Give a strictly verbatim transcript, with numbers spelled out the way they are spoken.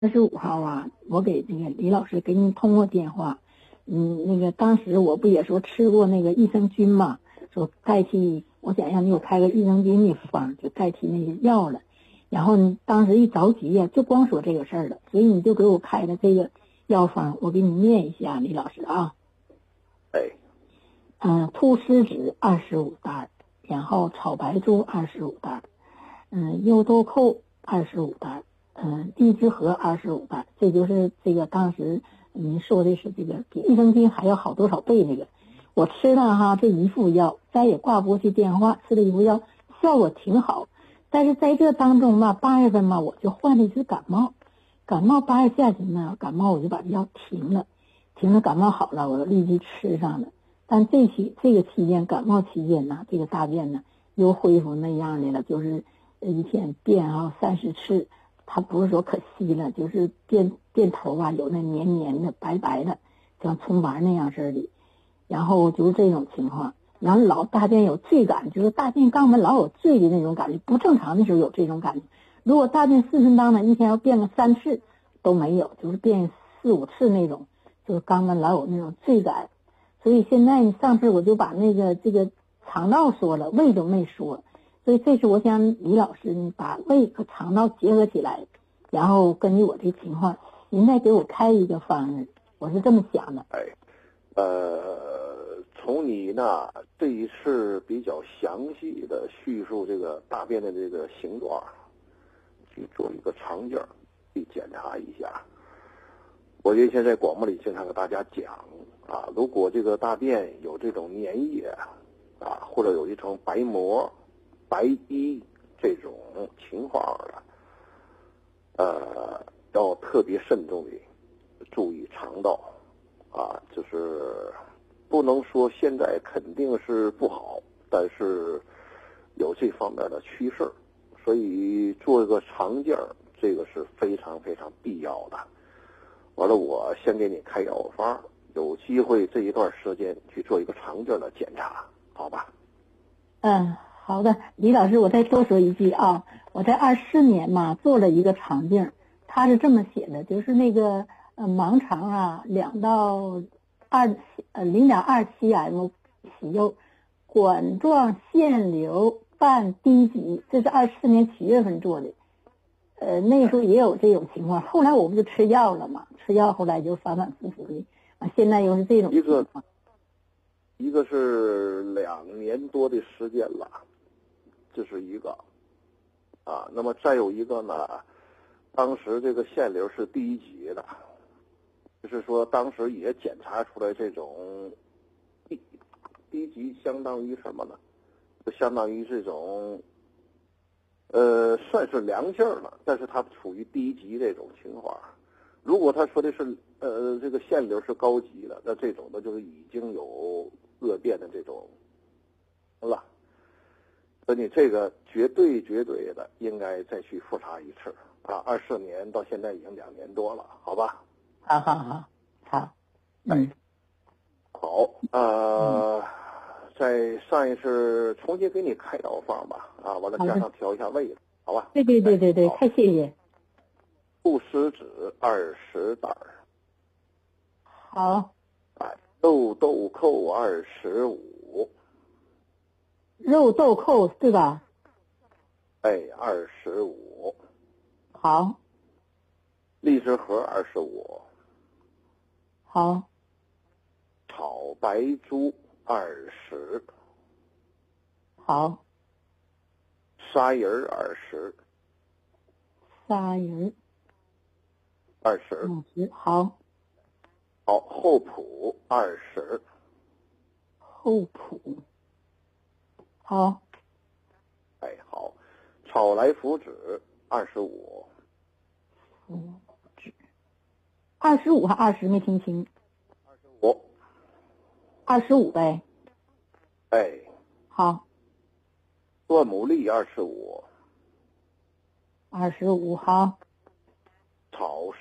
二十五号啊，我给这个李老师给你通过电话，嗯，那个当时我不也说吃过那个益生菌嘛，说代替，我想让你给我开个益生菌的方，就代替那个药了。然后你当时一着急呀、就光说这个事儿了，所以你就给我开了这个药方，我给你念一下，李老师啊。 哎， 嗯，菟丝子二十五袋，然后炒白术二十五袋，嗯，优豆蔻二十五袋，嗯，荔枝核二十五袋，这就是这个当时您说的是这个比益生菌还要好多少倍这个。我吃了哈这一副药，再也挂不过去电话，吃了一副药效果挺好，但是在这当中嘛，八月份嘛我就患了一次感冒，感冒八月下旬呢，感冒我就把这药停了，停了感冒好了，我就立即吃上了。但这期这个期间感冒期间呢，这个大便呢又恢复那样的了，就是一天便啊三十次，它不是说可稀了，就是便便头啊有那黏黏的白白的，像葱白那样似的，然后就是这种情况，然后老大便有坠感，就是大便肛门老有坠的那种感觉，不正常的时候有这种感觉，如果大便四顺当呢，一天要便个三次都没有，就是便四五次那种，就是肛门老有那种坠感。所以现在上次我就把那个这个肠道说了，胃都没说，所以这次我想李老师你把胃和肠道结合起来，然后根据我这情况，您再给我开一个方子，我是这么想的。 哎，呃，从你呢这一次比较详细的叙述这个大便的这个形状，去做一个肠镜去检查一下。我原先在广播里经常给大家讲啊，如果这个大便有这种粘液啊，或者有一层白膜、白衣这种情况的，呃，要特别慎重的注意肠道啊，就是不能说现在肯定是不好，但是有这方面的趋势，所以做一个肠镜，这个是非常非常必要的。完了，我先给你开药方，有机会这一段时间去做一个肠镜的检查，好吧？ 嗯，好的，李老师，我再多说一句啊，我在二四年嘛做了一个肠镜，他是这么写的，就是那个呃盲肠啊，两到二呃零点二七 m 息肉，管状腺瘤伴低级，这是二四年七月份做的。呃，那时候也有这种情况，后来我不就吃药了嘛，吃药后来就反反复复的，啊，现在又是这种情况。 一个一个是两年多的时间了，这是一个啊。那么再有一个呢，当时这个腺瘤是第一级的，就是说当时也检查出来这种第第一级相当于什么呢？就相当于这种。呃，算是良性了，但是它处于低级这种情况。如果他说的是呃这个腺瘤是高级的，那这种的就是已经有恶变的这种了。所以你这个绝对绝对的应该再去复查一次啊！二四年到现在已经两年多了，好吧？ 好好好好，嗯， 好，呃。嗯在上一次重新给你开药方吧，啊，完了加上调一下味道，好吧？ 对对对对对，太谢谢。 菟丝子二十袋， 好。 哎，肉豆蔻二十五， 肉豆蔻对吧？ 哎，二十五。 好。 荔枝核二十五。 好。 炒白术二十， 好。 砂仁二十， 砂仁二十， 二十，好。 好，厚朴二十， 厚朴，好。 哎，好，炒来福子二十五， 福子，二十五还二十没听清？ 二十五， 二十五呗。 哎， 好。 段牡蛎二十五， 二十五，好。 炒